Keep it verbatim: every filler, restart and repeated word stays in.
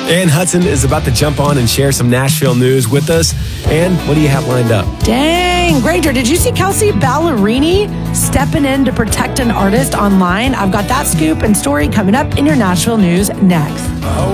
Ann Hudson is about to jump on and share some Nashville news with us. Ann, what do you have lined up? Dang, Granger, did you see Kelsey Ballerini stepping in to protect an artist online? I've got that scoop and story coming up in your Nashville news next.